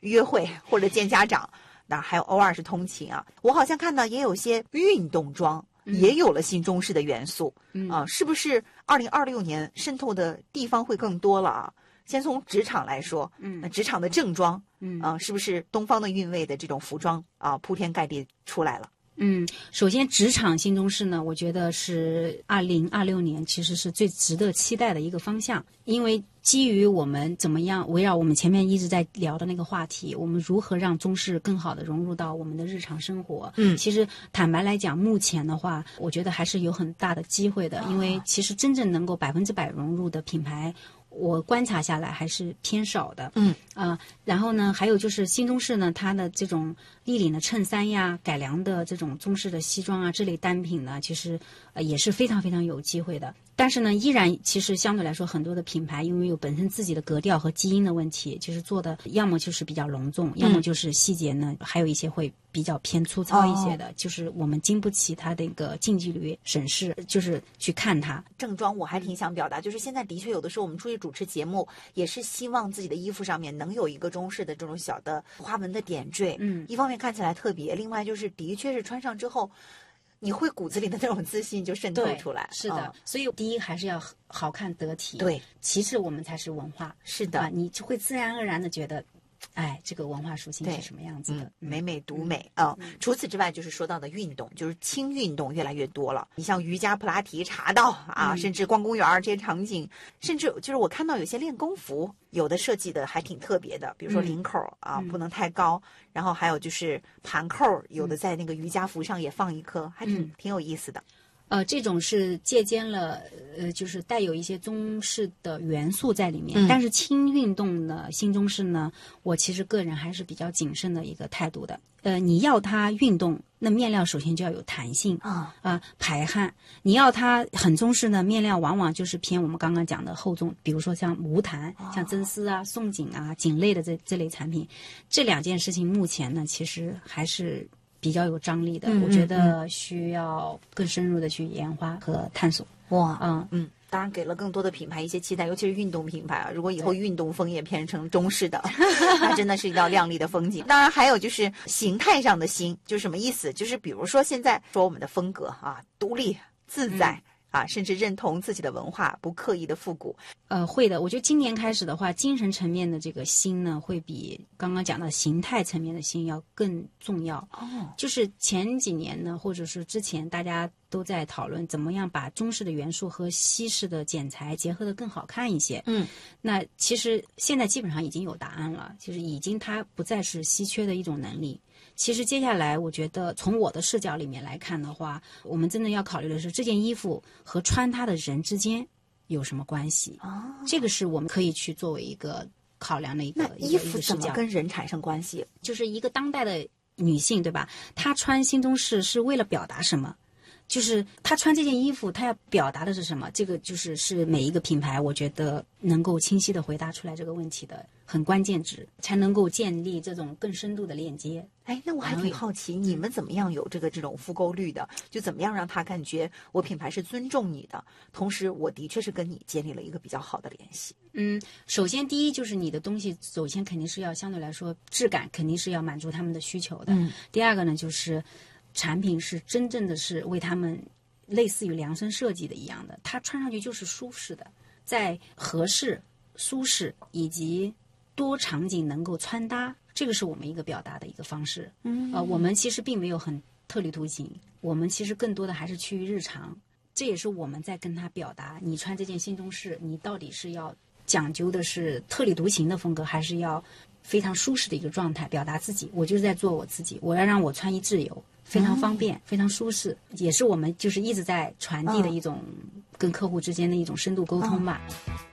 约会或者见家长，那还有偶尔是通勤啊。我好像看到也有些运动装也有了新中式的元素，是不是2026年渗透的地方会更多了啊？先从职场来说，那职场的正装，是不是东方的韵味的这种服装啊，铺天盖地出来了？ 首先职场新中式呢，我觉得是2026年其实是最值得期待的一个方向，因为基于我们怎么样围绕我们前面一直在聊的那个话题，我们如何让中式更好的融入到我们的日常生活。其实坦白来讲，目前的话，我觉得还是有很大的机会的，因为其实真正能够100%融入的品牌，我观察下来还是偏少的。然后呢，还有就是新中式呢，它的这种立领的衬衫呀、改良的这种中式的西装啊这类单品呢，其实也是非常非常有机会的。但是呢，依然其实相对来说，很多的品牌因为有本身自己的格调和基因的问题，就是做的要么就是比较隆重，要么就是细节呢，还有一些会比较偏粗糙一些的，就是我们经不起它的一个近距离审视，就是去看它。 正装我还挺想表达，就是现在的确有的时候我们出去主持节目，也是希望自己的衣服上面能有一个中式的这种小的花纹的点缀，一方面看起来特别，另外就是的确是穿上之后，你会骨子里的那种自信就渗透出来。 是的，所以第一还是要好看得体， 对， 其次我们才是文化， 是的， 你就会自然而然的觉得，哎，这个文化属性是什么样子的， 美美独美啊。除此之外，就是说到的运动，就是轻运动越来越多了。你像瑜伽、普拉提、茶道啊，甚至逛公园这些场景，甚至就是我看到有些练功服，有的设计的还挺特别的，比如说领口啊不能太高，然后还有就是盘扣，有的在那个瑜伽服上也放一颗，还挺有意思的。 这种是借鉴了就是带有一些中式的元素在里面，但是轻运动的新中式呢，我其实个人还是比较谨慎的一个态度的。你要它运动，那面料首先就要有弹性排汗。你要它很中式呢，面料往往就是偏我们刚刚讲的厚重，比如说像无弹、像真丝啊、宋锦啊、锦类的这类产品。这两件事情目前呢，其实还是比较有张力的，我觉得需要更深入的去研发和探索。 当然给了更多的品牌一些期待，尤其是运动品牌啊，如果以后运动风也变成中式的，那真的是一道亮丽的风景。当然还有就是形态上的新，就是什么意思？就是比如说现在说我们的风格啊，独立自在。甚至认同自己的文化，不刻意的复古。 会的。我觉得今年开始的话，精神层面的这个新呢，会比刚刚讲的形态层面的新要更重要。就是前几年呢，或者是之前，大家都在讨论怎么样把中式的元素和西式的剪裁结合得更好看一些。那其实现在基本上已经有答案了，就是已经它不再是稀缺的一种能力。其实接下来我觉得从我的视角里面来看的话，我们真的要考虑的是这件衣服和穿它的人之间有什么关系。这个是我们可以去作为一个考量的一个衣服怎么跟人产生关系？ 就是一个当代的女性，对吧？她穿新中式是为了表达什么？就是她穿这件衣服，她要表达的是什么？这个是每一个品牌，我觉得能够清晰地回答出来这个问题的很关键值，才能够建立这种更深度的链接。 那我还挺好奇，你们怎么样有这种复购率的？就怎么样让他感觉我品牌是尊重你的，同时我的确是跟你建立了一个比较好的联系。 首先第一就是你的东西，首先肯定是要相对来说质感肯定是要满足他们的需求的。第二个呢，就是产品是真正的是为他们类似于量身设计的一样的，它穿上去就是舒适的，在合适、舒适以及多场景能够穿搭，这个是我们一个表达的一个方式。我们其实并没有很特立独行，我们其实更多的还是趋于日常，这也是我们在跟他表达，你穿这件新中式，你到底是要讲究的是特立独行的风格，还是要非常舒适的一个状态表达自己？我就是在做我自己，我要让我穿衣自由，非常方便，非常舒适，也是我们就是一直在传递的一种跟客户之间的一种深度沟通吧。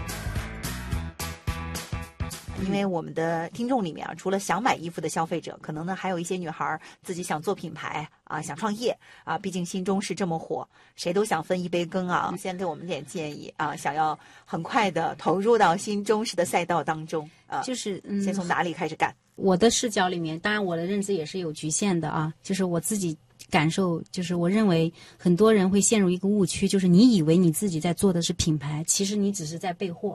因为我们的听众里面除了想买衣服的消费者，可能呢还有一些女孩自己想做品牌想创业毕竟新中式这么火，谁都想分一杯羹先给我们点建议想要很快的投入到新中式的赛道当中就是先从哪里开始干？ 我的视角里面，当然我的认知也是有局限的就是我自己感受，就是我认为很多人会陷入一个误区，就是你以为你自己在做的是品牌，其实你只是在备货。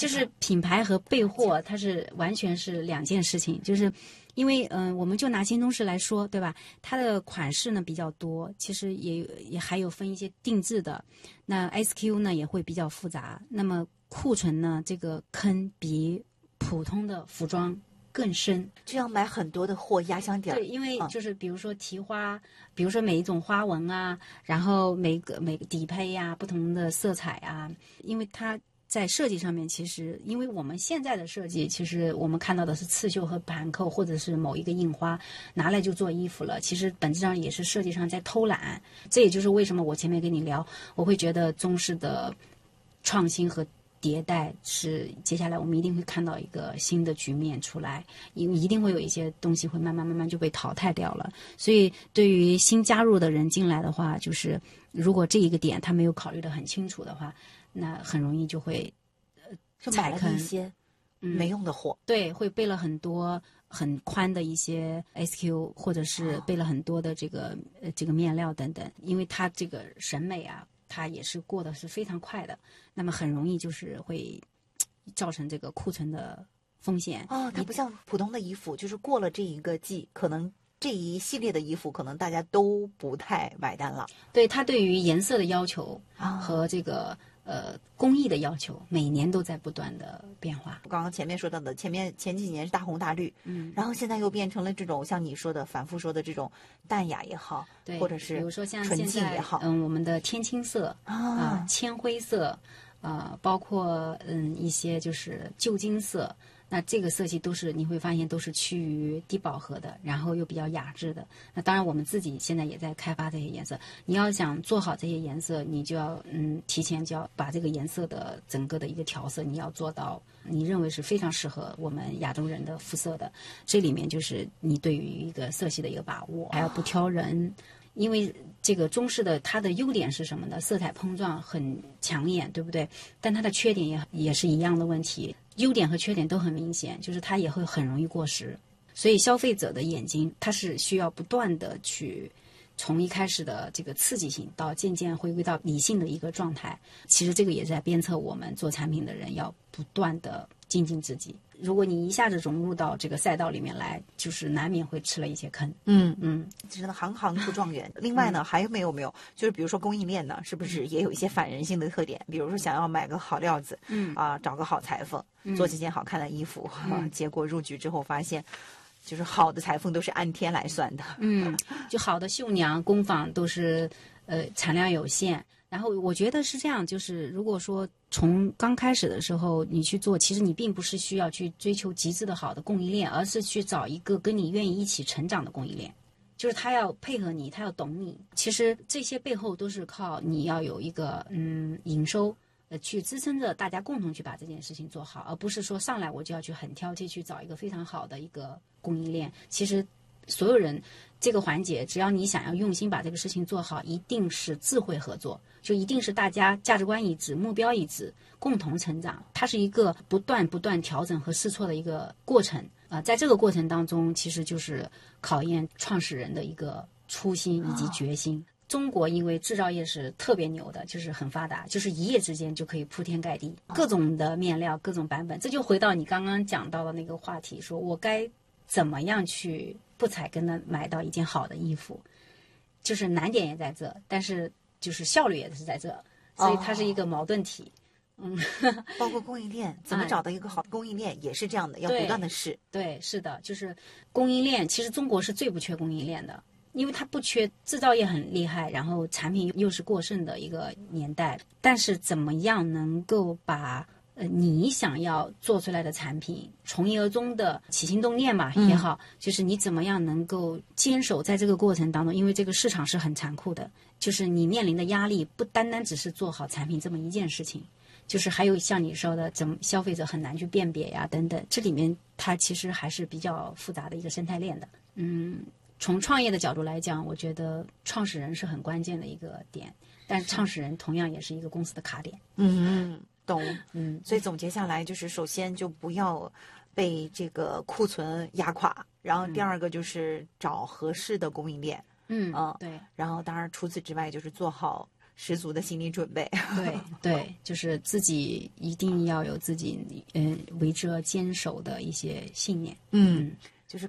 就是品牌和备货，它是完全是两件事情。就是因为我们就拿新中式来说，对吧？它的款式呢比较多，其实也还有分一些定制的。那 SKU 呢也会比较复杂。那么库存呢，这个坑比普通的服装更深， 这样买很多的货压箱底儿。 对，因为就是比如说提花，比如说每一种花纹啊，然后每个底配呀、不同的色彩啊，因为它在设计上面，其实因为我们现在的设计，其实我们看到的是刺绣和盘扣，或者是某一个印花拿来就做衣服了，其实本质上也是设计上在偷懒。这也就是为什么我前面跟你聊，我会觉得中式的创新和迭代是接下来我们一定会看到一个新的局面出来，一定会有一些东西会慢慢就被淘汰掉了。所以对于新加入的人进来的话，就是如果这一个点他没有考虑得很清楚的话，那很容易就会就买了一些没用的货。 对，会备了很多很宽的一些 SKU， 或者是备了很多的这个面料等等，因为它这个审美啊，它也是过得是非常快的，那么很容易就是会造成这个库存的风险。 它不像普通的衣服，就是过了这一个季，可能这一系列的衣服可能大家都不太买单了。 对，它对于颜色的要求和这个工艺的要求，每年都在不断的变化。 刚刚前面说到的，前几年是大红大绿，然后现在又变成了这种像你说的反复说的这种淡雅也好， 对， 或者是比如说像纯净也好， 我们的天青色铅灰色包括一些就是旧金色。那这个色系都是你会发现都是趋于低饱和的，然后又比较雅致的。那当然我们自己现在也在开发这些颜色。你要想做好这些颜色，你就要提前就要把这个颜色的整个的一个调色，你要做到你认为是非常适合我们亚洲人的肤色的。这里面就是你对于一个色系的一个把握，还要不挑人。因为这个中式的它的优点是什么呢？色彩碰撞很抢眼，对不对？但它的缺点也是一样的问题，优点和缺点都很明显，就是它也会很容易过时。所以消费者的眼睛它是需要不断的去从一开始的这个刺激性到渐渐回归到理性的一个状态。其实这个也在鞭策我们做产品的人要不断的精进自己。如果你一下子融入到这个赛道里面来，就是难免会吃了一些坑。 真的行行出状元。另外呢，还有没有就是比如说供应链呢，是不是也有一些反人性的特点？比如说想要买个好料子，找个好裁缝，做几件好看的衣服，结果入局之后发现，就是好的裁缝都是按天来算的。 就好的绣娘工坊都是产量有限。然后我觉得是这样，就是如果说从刚开始的时候你去做，其实你并不是需要去追求极致的好的供应链，而是去找一个跟你愿意一起成长的供应链，就是他要配合你，他要懂你。其实这些背后都是靠你要有一个营收去支撑着大家共同去把这件事情做好，而不是说上来我就要去很挑剔去找一个非常好的一个供应链。其实所有人这个环节，只要你想要用心把这个事情做好，一定是智慧合作，就一定是大家价值观一致，目标一致，共同成长。它是一个不断调整和试错的一个过程在这个过程当中，其实就是考验创始人的一个初心以及决心。中国因为制造业是特别牛的，就是很发达，就是一夜之间就可以铺天盖地，各种的面料，各种版本。这就回到你刚刚讲到的那个话题，说我该怎么样去不踩跟的买到一件好的衣服，就是难点也在这，但是就是效率也是在这，所以它是一个矛盾体。 包括供应链，怎么找到一个好的供应链也是这样的，要不断的试。 对，是的，就是供应链，其实中国是最不缺供应链的，因为它不缺，制造业很厉害，然后产品又是过剩的一个年代，但是怎么样能够把你想要做出来的产品从一而终的起心动念嘛也好，就是你怎么样能够坚守在这个过程当中，因为这个市场是很残酷的，就是你面临的压力不单单只是做好产品这么一件事情，就是还有像你说的怎么消费者很难去辨别呀等等，这里面它其实还是比较复杂的一个生态链的。从创业的角度来讲，我觉得创始人是很关键的一个点，但创始人同样也是一个公司的卡点。 懂。所以总结下来就是，首先就不要被这个库存压垮，然后第二个就是找合适的供应链。 对。 然后当然除此之外就是做好十足的心理准备。 对对，就是自己一定要有自己为之而坚守的一些信念。